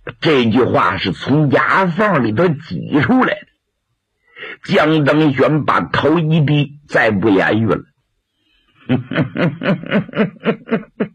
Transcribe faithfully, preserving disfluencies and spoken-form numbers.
这句话是从牙缝里头挤出来的。江登轩把头一低，再不言语了。